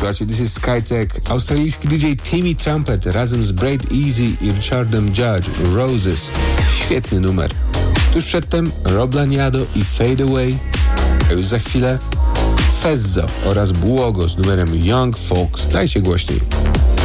słuchacie This is Skytech. Australijski DJ Timmy Trumpet razem z Braid Easy i Richardem Judge, Roses. Świetny numer. Tuż przedtem Rob Laniado i Fade Away, a już za chwilę Fezzo oraz Błogo z numerem Young Folks. Dajcie głośniej.